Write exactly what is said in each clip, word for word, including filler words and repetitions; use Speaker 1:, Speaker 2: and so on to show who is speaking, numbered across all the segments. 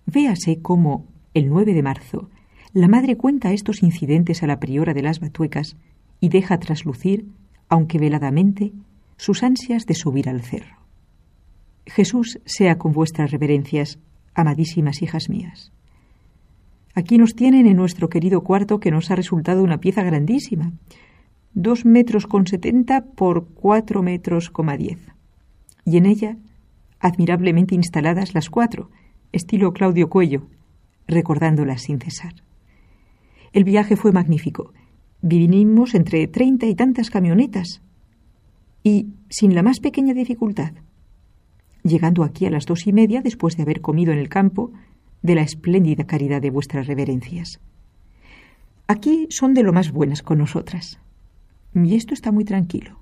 Speaker 1: Véase cómo, el nueve de marzo, la madre cuenta estos incidentes a la priora de las Batuecas y deja traslucir, aunque veladamente, sus ansias de subir al cerro. Jesús sea con vuestras reverencias, amadísimas hijas mías. Aquí nos tienen en nuestro querido cuarto, que nos ha resultado una pieza grandísima, dos metros con setenta por cuatro metros coma diez, y en ella, admirablemente instaladas las cuatro, estilo Claudio Cuello, recordándolas sin cesar. El viaje fue magnífico. Vinimos entre treinta y tantas camionetas y sin la más pequeña dificultad, llegando aquí a las dos y media después de haber comido en el campo de la espléndida caridad de vuestras reverencias. Aquí son de lo más buenas con nosotras y esto está muy tranquilo.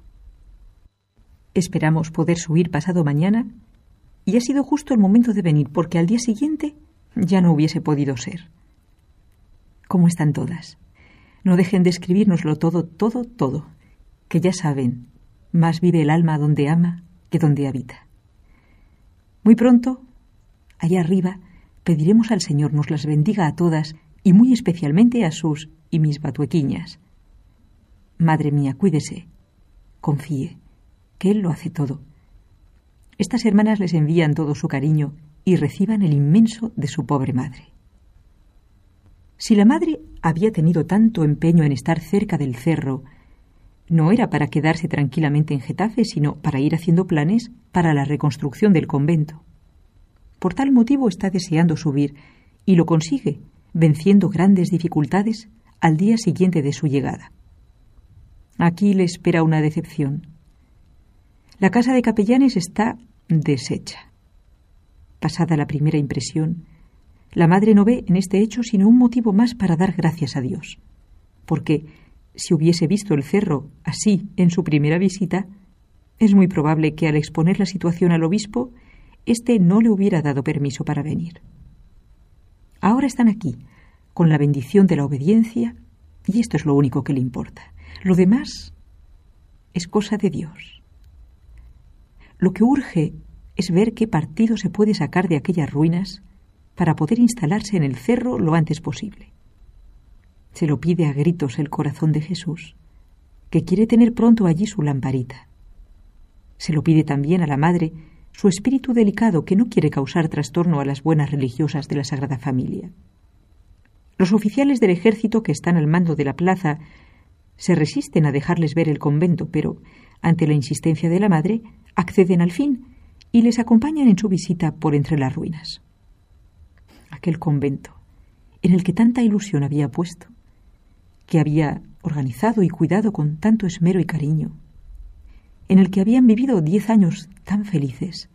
Speaker 1: Esperamos poder subir pasado mañana y ha sido justo el momento de venir, porque al día siguiente ya no hubiese podido ser. ¿Cómo están todas? No dejen de escribírnoslo todo, todo, todo, que ya saben, más vive el alma donde ama que donde habita. Muy pronto, allá arriba, pediremos al Señor nos las bendiga a todas y muy especialmente a sus y mis batuequiñas. Madre mía, cuídese, confíe, que Él lo hace todo. Estas hermanas les envían todo su cariño y reciban el inmenso de su pobre madre. Si la madre había tenido tanto empeño en estar cerca del cerro, no era para quedarse tranquilamente en Getafe, sino para ir haciendo planes para la reconstrucción del convento. Por tal motivo está deseando subir, y lo consigue, venciendo grandes dificultades al día siguiente de su llegada. Aquí le espera una decepción. La casa de capellanes está deshecha. Pasada la primera impresión, la madre no ve en este hecho sino un motivo más para dar gracias a Dios, porque si hubiese visto el cerro así en su primera visita, es muy probable que al exponer la situación al obispo, éste no le hubiera dado permiso para venir. Ahora están aquí, con la bendición de la obediencia, y esto es lo único que le importa. Lo demás es cosa de Dios. Lo que urge es ver qué partido se puede sacar de aquellas ruinas para poder instalarse en el cerro lo antes posible. Se lo pide a gritos el corazón de Jesús, que quiere tener pronto allí su lamparita. Se lo pide también a la madre su espíritu delicado, que no quiere causar trastorno a las buenas religiosas de la Sagrada Familia. Los oficiales del ejército que están al mando de la plaza se resisten a dejarles ver el convento, pero, ante la insistencia de la madre, acceden al fin y les acompañan en su visita por entre las ruinas. Aquel convento, en el que tanta ilusión había puesto, que había organizado y cuidado con tanto esmero y cariño, en el que habían vivido diez años tan felices,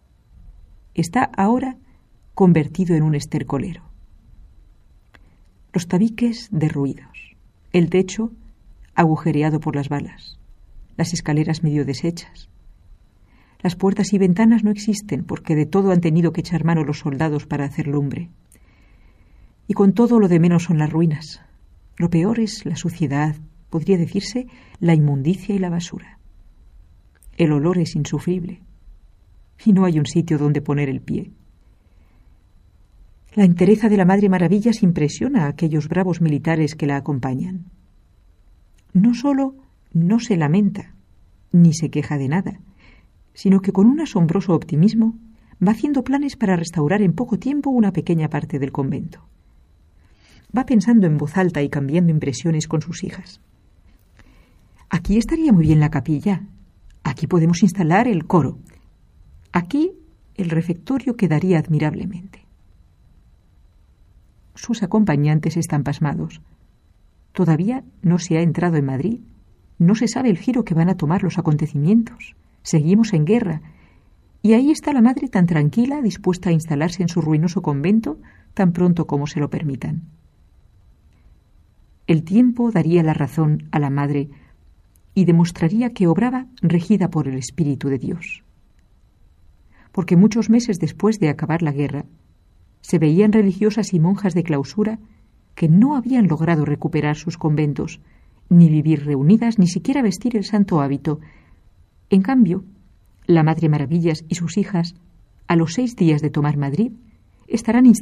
Speaker 1: está ahora convertido en un estercolero. Los tabiques derruidos, el techo agujereado por las balas, las escaleras medio deshechas. Las puertas y ventanas no existen, porque de todo han tenido que echar mano los soldados para hacer lumbre. Y con todo, lo de menos son las ruinas. Lo peor es la suciedad, podría decirse la inmundicia y la basura. El olor es insufrible y no hay un sitio donde poner el pie. La entereza de la Madre Maravillas impresiona a aquellos bravos militares que la acompañan. No solo no se lamenta, ni se queja de nada, sino que con un asombroso optimismo va haciendo planes para restaurar en poco tiempo una pequeña parte del convento. Va pensando en voz alta y cambiando impresiones con sus hijas. Aquí estaría muy bien la capilla. Aquí podemos instalar el coro. Aquí el refectorio quedaría admirablemente. Sus acompañantes están pasmados. Todavía no se ha entrado en Madrid. No se sabe el giro que van a tomar los acontecimientos. Seguimos en guerra. Y ahí está la madre tan tranquila, dispuesta a instalarse en su ruinoso convento tan pronto como se lo permitan. El tiempo daría la razón a la madre y demostraría que obraba regida por el Espíritu de Dios. Porque muchos meses después de acabar la guerra, se veían religiosas y monjas de clausura que no habían logrado recuperar sus conventos, ni vivir reunidas, ni siquiera vestir el santo hábito. En cambio, la Madre Maravillas y sus hijas, a los seis días de tomar Madrid, estarán instaladas